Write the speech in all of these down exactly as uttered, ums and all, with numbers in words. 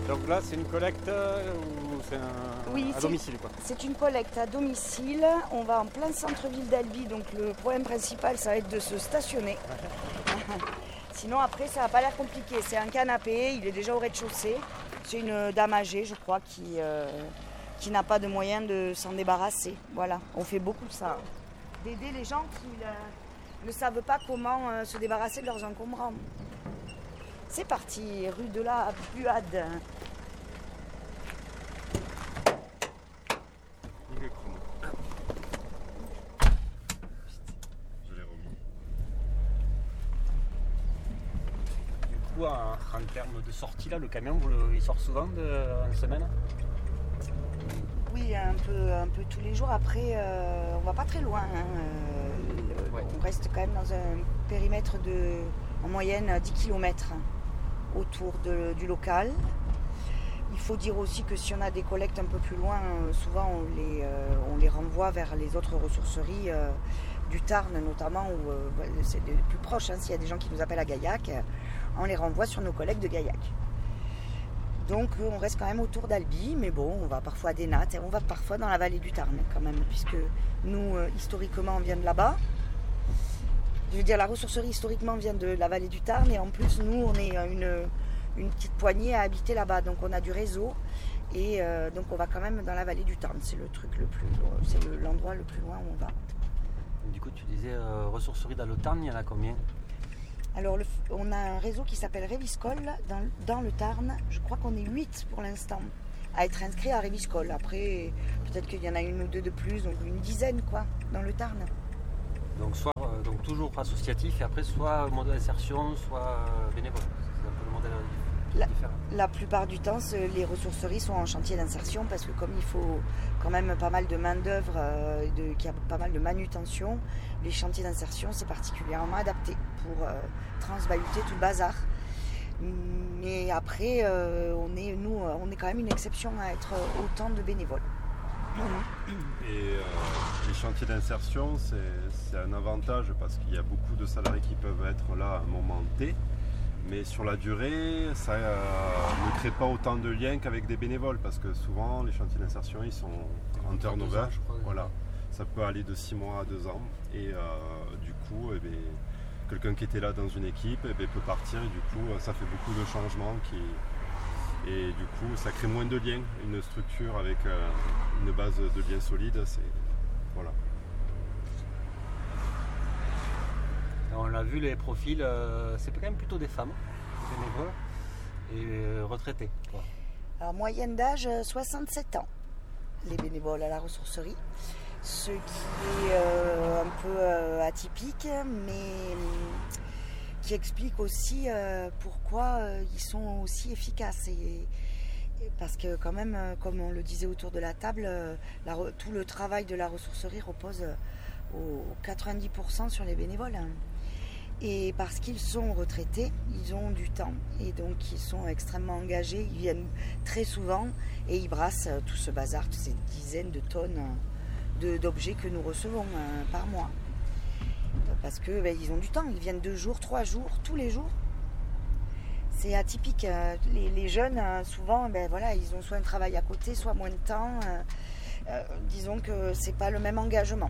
Donc là, c'est une collecte ou c'est un... oui, à domicile quoi. C'est une collecte à domicile. On va en plein centre-ville d'Albi, donc le problème principal, ça va être de se stationner. Sinon, après, ça n'a pas l'air compliqué. C'est un canapé, il est déjà au rez-de-chaussée. C'est une dame âgée, je crois, qui, euh, qui n'a pas de moyen de s'en débarrasser. Voilà, on fait beaucoup ça. D'aider les gens qui euh, ne savent pas comment euh, se débarrasser de leurs encombrants. C'est parti, rue de la Buade. En, en termes de sortie, là, le camion, vous le, il sort souvent de, en semaine? Oui, un peu, un peu tous les jours. Après, euh, on va pas très loin. Hein. Euh, ouais. On reste quand même dans un périmètre de, en moyenne, dix kilomètres autour de, du local. Il faut dire aussi que si on a des collectes un peu plus loin, souvent on les, euh, on les renvoie vers les autres ressourceries euh, du Tarn, notamment, où euh, c'est les plus proches. Hein, s'il y a des gens qui nous appellent à Gaillac, on les renvoie sur nos collègues de Gaillac. Donc on reste quand même autour d'Albi, mais bon, on va parfois à Dénat, et on va parfois dans la vallée du Tarn quand même, puisque nous, euh, historiquement, on vient de là-bas. Je veux dire, la ressourcerie, historiquement, vient de la vallée du Tarn, et en plus, nous, on est une, une petite poignée à habiter là-bas, donc on a du réseau, et euh, donc on va quand même dans la vallée du Tarn, c'est le truc le plus, c'est le, l'endroit le plus loin où on va. Du coup, tu disais, euh, ressourcerie dans le Tarn, il y en a combien ? Alors, le, on a un réseau qui s'appelle Réviscol dans, dans le Tarn. Je crois qu'on est huit pour l'instant à être inscrits à Réviscol. Après, peut-être qu'il y en a une ou deux de plus, donc une dizaine, quoi, dans le Tarn. Donc, soit, euh, donc toujours associatif, et après, soit mode d'insertion, soit bénévole. C'est un peu le modèle la, différent. La plupart du temps, les ressourceries sont en chantier d'insertion parce que comme il faut quand même pas mal de main-d'œuvre, euh, de, qu'il y a pas mal de manutention, les chantiers d'insertion, c'est particulièrement adapté pour euh, transbahuter tout le bazar. Mais après, euh, on est, nous, on est quand même une exception à être autant de bénévoles. Et euh, les chantiers d'insertion, c'est, c'est un avantage parce qu'il y a beaucoup de salariés qui peuvent être là à un moment T. Mais sur la durée, ça euh, ne crée pas autant de liens qu'avec des bénévoles parce que souvent les chantiers d'insertion ils sont en turnover. Voilà, ça peut aller de six mois à deux ans et euh, du coup, eh bien, quelqu'un qui était là dans une équipe eh bien, peut partir et du coup ça fait beaucoup de changements qui... et du coup ça crée moins de liens. Une structure avec euh, une base de liens solides, c'est voilà. On l'a vu, les profils, euh, c'est quand même plutôt des femmes, bénévoles et euh, retraités. Quoi. Alors, moyenne d'âge, soixante-sept ans, les bénévoles à la ressourcerie. Ce qui est euh, un peu euh, atypique, mais euh, qui explique aussi euh, pourquoi euh, ils sont aussi efficaces. Et, et parce que quand même, euh, comme on le disait autour de la table, euh, la, tout le travail de la ressourcerie repose euh, au quatre-vingt-dix pour cent sur les bénévoles. Hein. Et parce qu'ils sont retraités, ils ont du temps et donc ils sont extrêmement engagés, ils viennent très souvent et ils brassent tout ce bazar, toutes ces dizaines de tonnes de, d'objets que nous recevons euh, par mois. Parce que ben, ils ont du temps, ils viennent deux jours, trois jours, tous les jours. C'est atypique. Les, les jeunes, souvent, ben, voilà, ils ont soit un travail à côté, soit moins de temps. Euh, euh, disons que c'est pas le même engagement.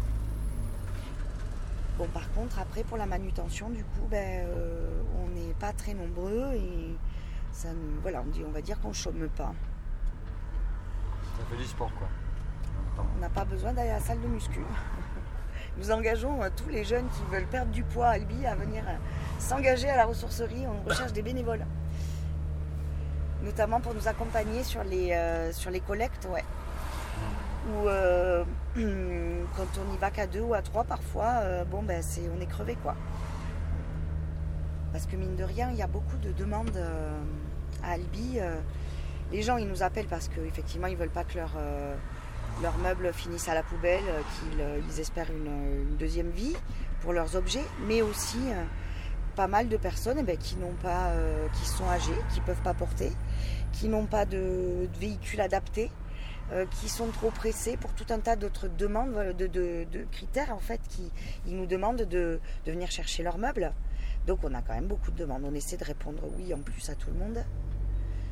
Bon, par contre, après, pour la manutention, du coup, ben, euh, on n'est pas très nombreux et ça nous, voilà, on, dit, on va dire qu'on ne chôme pas. Ça fait du sport, quoi. On n'a pas besoin d'aller à la salle de muscu. Nous engageons euh, tous les jeunes qui veulent perdre du poids à Albi à venir euh, s'engager à la ressourcerie. On recherche des bénévoles. Notamment pour nous accompagner sur les, euh, sur les collectes, ouais. Ou euh, quand on n'y va qu'à deux ou à trois parfois, euh, bon ben c'est, on est crevé quoi. Parce que mine de rien, il y a beaucoup de demandes euh, à Albi. Euh, les gens ils nous appellent parce qu'effectivement ils veulent pas que leur, euh, leurs meubles finissent à la poubelle, euh, qu'ils euh, ils espèrent une, une deuxième vie pour leurs objets, mais aussi euh, pas mal de personnes eh ben, qui n'ont pas, euh, qui sont âgées, qui peuvent pas porter, qui n'ont pas de, de véhicule adapté. Euh, qui sont trop pressés pour tout un tas d'autres demandes, de, de, de critères en fait, qui ils nous demandent de, de venir chercher leurs meubles. Donc on a quand même beaucoup de demandes. On essaie de répondre oui en plus à tout le monde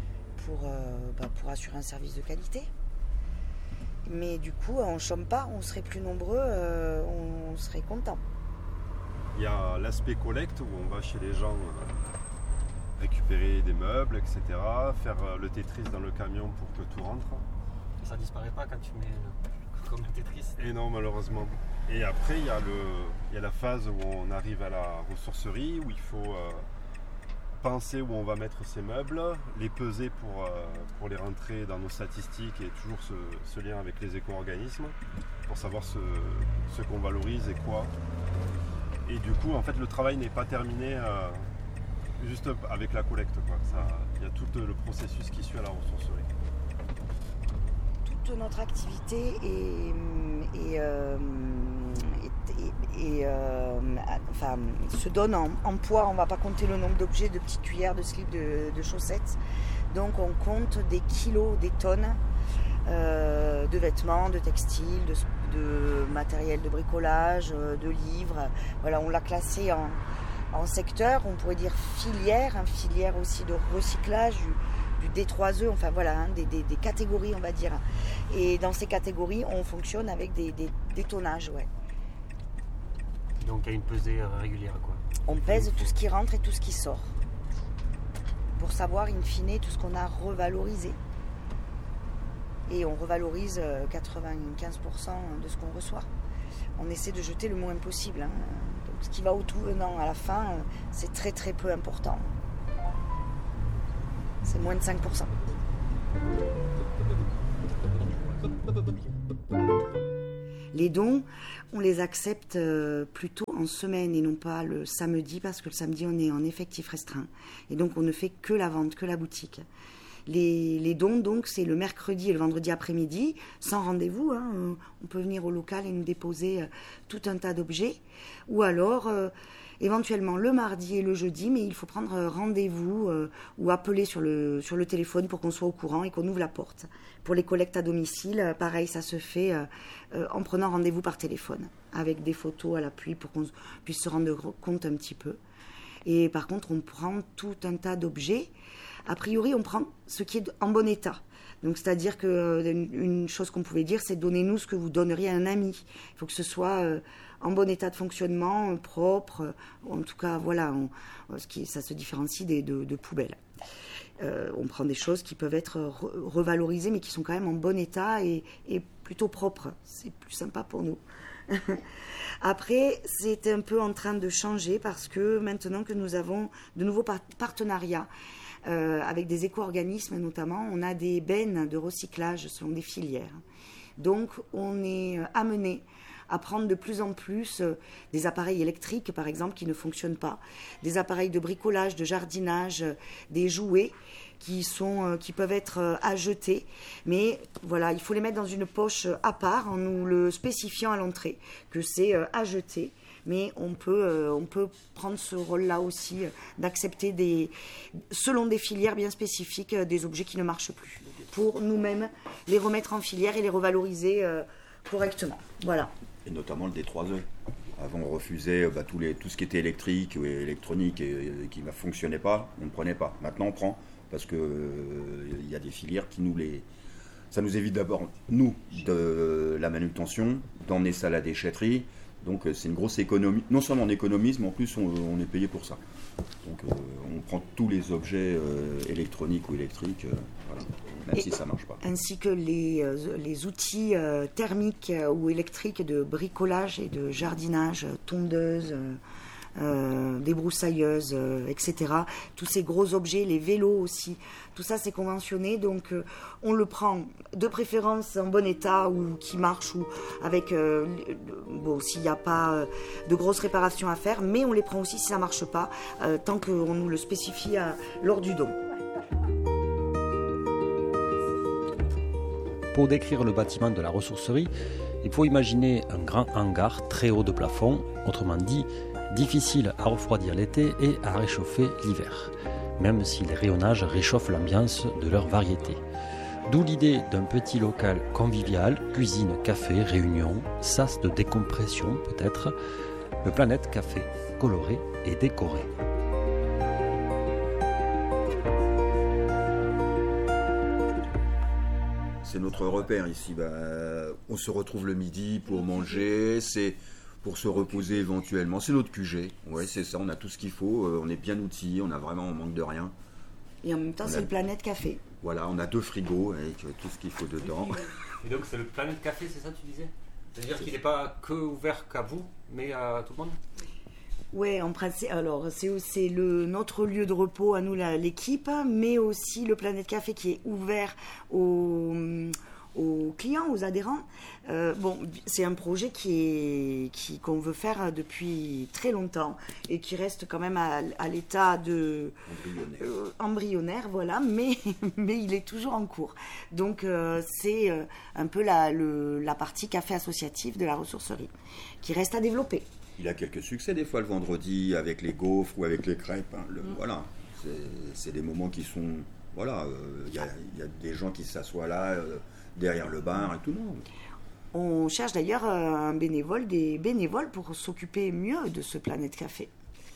pour, euh, bah, pour assurer un service de qualité. Mais du coup, on ne chôme pas, on serait plus nombreux, euh, on, on serait content. Il y a l'aspect collecte où on va chez les gens euh, récupérer des meubles, et cetera, faire euh, le Tetris dans le camion pour que tout rentre. Et ça disparaît pas quand tu mets le... comme le Tetris. Et non, malheureusement. Et après, il y a, le, il y a la phase où on arrive à la ressourcerie, où il faut euh, penser où on va mettre ces meubles, les peser pour, euh, pour les rentrer dans nos statistiques et toujours ce, ce lien avec les éco-organismes pour savoir ce, ce qu'on valorise et quoi. Et du coup, en fait, le travail n'est pas terminé euh, juste avec la collecte, quoi. Ça, il y a tout le processus qui suit à la ressourcerie. Toute notre activité est, est, euh, est, est, est, euh, enfin, se donne en, en poids. On ne va pas compter le nombre d'objets, de petites cuillères, de slips, de, de chaussettes. Donc on compte des kilos, des tonnes euh, de vêtements, de textiles, de, de matériel de bricolage, de livres. Voilà, on l'a classé en, en secteur, on pourrait dire filière, hein, filière aussi de recyclage, du, du D trois E, enfin voilà, hein, des, des, des catégories on va dire. Et dans ces catégories, on fonctionne avec des, des, des tonnages, ouais. Donc il y a une pesée régulière, quoi. On pèse tout ce qui rentre et tout ce qui sort. Pour savoir in fine tout ce qu'on a revalorisé. Et on revalorise quatre-vingt-quinze pour cent de ce qu'on reçoit. On essaie de jeter le moins possible. Hein. Donc, ce qui va au tout venant à la fin, c'est très très peu important. C'est moins de cinq pour cent. Les dons, on les accepte plutôt en semaine et non pas le samedi, parce que le samedi, on est en effectif restreint. Et donc, on ne fait que la vente, que la boutique. Les, les dons, donc, c'est le mercredi et le vendredi après-midi, sans rendez-vous. Hein. On peut venir au local et nous déposer euh, tout un tas d'objets. Ou alors, euh, éventuellement, le mardi et le jeudi, mais il faut prendre rendez-vous euh, ou appeler sur le, sur le téléphone pour qu'on soit au courant et qu'on ouvre la porte. Pour les collectes à domicile, euh, pareil, ça se fait euh, euh, en prenant rendez-vous par téléphone, avec des photos à l'appui pour qu'on puisse se rendre compte un petit peu. Et par contre, on prend tout un tas d'objets. A priori, on prend ce qui est en bon état. Donc, c'est-à-dire qu'une une chose qu'on pouvait dire, c'est donnez-nous ce que vous donneriez à un ami. Il faut que ce soit euh, en bon état de fonctionnement, euh, propre. Euh, en tout cas, voilà, on, ce qui, ça se différencie des, de, de poubelles. Euh, on prend des choses qui peuvent être re, revalorisées, mais qui sont quand même en bon état et, et plutôt propres. C'est plus sympa pour nous. Après, c'est un peu en train de changer parce que maintenant que nous avons de nouveaux par- partenariats, Euh, avec des éco-organismes notamment, on a des bennes de recyclage selon des filières. Donc on est amené à prendre de plus en plus euh, des appareils électriques par exemple qui ne fonctionnent pas, des appareils de bricolage, de jardinage, euh, des jouets qui, sont, euh, qui peuvent être euh, à jeter, mais voilà, il faut les mettre dans une poche à part en nous le spécifiant à l'entrée que c'est euh, à jeter. Mais on peut, euh, on peut prendre ce rôle-là aussi, euh, d'accepter, des, selon des filières bien spécifiques, euh, des objets qui ne marchent plus, pour nous-mêmes les remettre en filière et les revaloriser euh, correctement. Voilà. Et notamment le D trois E. Avant, on refusait bah, tous les, tout ce qui était électrique ou électronique et, et qui ne fonctionnait pas, on ne prenait pas. Maintenant, on prend, parce qu'il euh, y a des filières qui nous les... Ça nous évite d'abord, nous, de la manutention, d'emmener ça à la déchetterie. Donc c'est une grosse économie, non seulement on économise, mais en plus on, on est payé pour ça. Donc euh, on prend tous les objets euh, électroniques ou électriques, euh, voilà, même et, si ça ne marche pas. Ainsi que les, euh, les outils euh, thermiques euh, ou électriques de bricolage et de jardinage, tondeuses, euh, euh, débroussailleuses, euh, et cetera. Tous ces gros objets, les vélos aussi, tout ça c'est conventionné, donc euh, on le prend de préférence en bon état ou qui marche ou avec, euh, bon, s'il n'y a pas euh, de grosses réparations à faire, mais on les prend aussi si ça ne marche pas, euh, tant qu'on nous le spécifie à, lors du don. Pour décrire le bâtiment de la ressourcerie, il faut imaginer un grand hangar très haut de plafond, autrement dit, difficile à refroidir l'été et à réchauffer l'hiver, même si les rayonnages réchauffent l'ambiance de leur variété. D'où l'idée d'un petit local convivial, cuisine, café, réunion, sas de décompression peut-être, le Planète Café, coloré et décoré. c'est notre repère ici. Bah, on se retrouve le midi pour manger, c'est pour se reposer éventuellement. C'est notre Q G. Ouais, c'est ça, on a tout ce qu'il faut, on est bien outillés, on a vraiment, on manque de rien. Et en même temps, On c'est a- le Planète Café. Voilà, on a deux frigos avec tout ce qu'il faut dedans. Et donc c'est le Planète Café, c'est ça tu disais? C'est-à-dire qu'il n'est pas que ouvert qu'à vous, mais à tout le monde? Oui, en principe, alors c'est c'est le notre lieu de repos à nous, la- l'équipe, mais aussi le Planète Café qui est ouvert aux, aux clients, aux adhérents. Euh, bon, c'est un projet qui est qui qu'on veut faire depuis très longtemps et qui reste quand même à, à l'état de Embryonnaire. euh, embryonnaire, voilà, mais mais il est toujours en cours. Donc euh, c'est euh, un peu la le, la partie café associatif de la ressourcerie qui reste à développer. Il a quelques succès des fois le vendredi avec les gaufres ou avec les crêpes. Hein. Le- Voilà, c'est, c'est des moments qui sont... Voilà, euh, il y, a, il y a des gens qui s'assoient là, euh, derrière le bar et tout. Non. On cherche d'ailleurs euh, un bénévole, des bénévoles pour s'occuper mieux de ce Planète Café.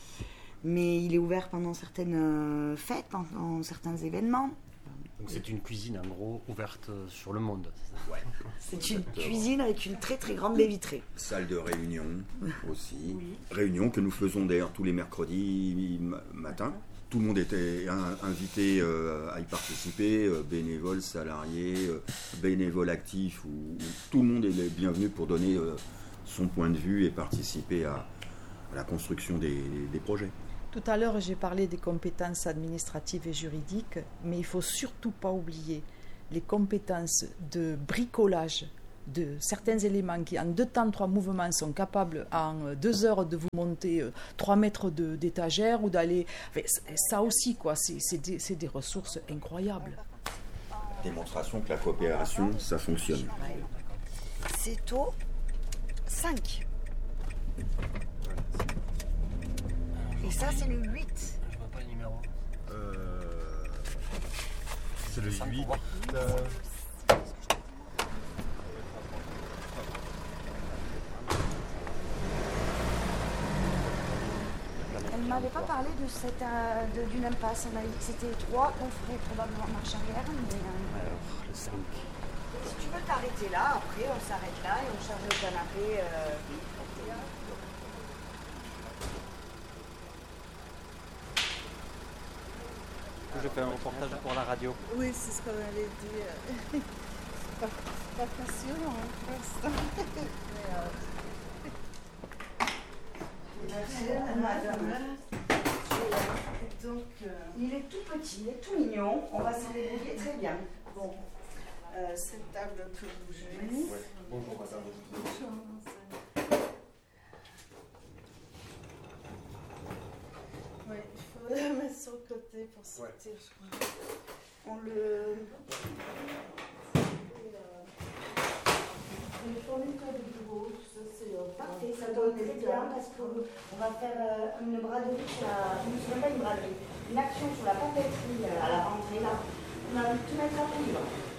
Mais il est ouvert pendant certaines euh, fêtes, pendant certains événements. Donc c'est une cuisine en gros ouverte sur le monde. c'est ça? C'est une cuisine avec une très très grande baie vitrée. Salle de réunion aussi. Réunion que nous faisons d'ailleurs tous les mercredis ma- matin. Tout le monde était in- invité euh, à y participer, euh, bénévoles, salariés, euh, bénévoles actifs. Ou, ou tout le monde est le bienvenu pour donner euh, son point de vue et participer à, à la construction des, des projets. Tout à l'heure, j'ai parlé des compétences administratives et juridiques, mais il ne faut surtout pas oublier les compétences de bricolage de certains éléments qui, en deux temps, trois mouvements, sont capables en deux heures de vous monter euh, trois mètres de- d'étagère ou d'aller... Enfin, c- ça aussi, quoi, c'est c'est des, c'est des ressources incroyables. Démonstration que la coopération, ça fonctionne. C'est au cinq. Et ça, c'est le huit. Je vois pas le numéro. Euh, c'est le Ça, pour huit. voir. euh, Elle ne m'avait pas parlé de cette, euh, de- d'une impasse. Elle m'a dit que c'était trois, qu'on ferait probablement marche arrière. Mais, euh, Alors le cinq. si tu veux t'arrêter là, après on s'arrête là et on charge le canapé. euh, Je fais un reportage pour la radio. Oui, c'est ce qu'on allait dire. C'est pas, c'est pas passionnant, hein, pour l'instant. Mais, euh, donc, euh, Il est tout petit, il est tout mignon. On va s'en débrouiller très bien. bon, euh, cette table peut bouger. Bonjour madame. Oui, il faudrait la mettre sur le côté pour sortir, je crois. On le. On le fournit près du bureau, tout ça c'est euh, parfait, ça donne très bien parce qu'on va faire euh, une braderie sur la. Une, ce n'est pas une braderie, une action sur la papeterie euh, à la rentrée là. On va tout mettre à tout vivre.